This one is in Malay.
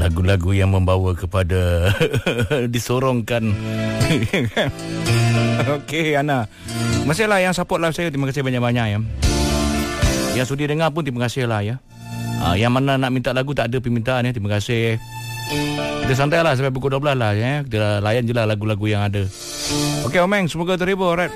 lagu-lagu yang membawa kepada disorongkan. Okey Ana, masihlah yang support live saya, terima kasih banyak-banyak ya. Yang sudi dengar pun terima kasih lah ya. Yang mana nak minta lagu tak ada permintaan ya, terima kasih. Kita santai lah sampai pukul 12 lah ya. Kita layan je lah lagu-lagu yang ada. Okey Omeng, semoga terhibur. Alright.